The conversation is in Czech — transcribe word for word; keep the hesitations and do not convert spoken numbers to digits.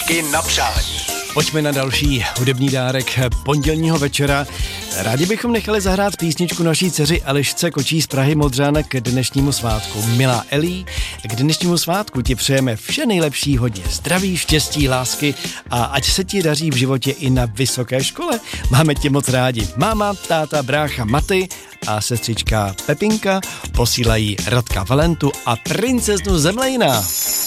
Písničky na přání. Pojďme na další hudební dárek pondělního večera. Rádi bychom nechali zahrát písničku naší dceři Elišce Kočí z Prahy Modřan k dnešnímu svátku. Milá Elí, k dnešnímu svátku ti přejeme vše nejlepší, hodně zdraví, štěstí, lásky a ať se ti daří v životě i na vysoké škole. Máme tě moc rádi. Máma, táta, brácha Maty a sestřička Pepinka posílají Radka Valentu a princeznu Zemlejna.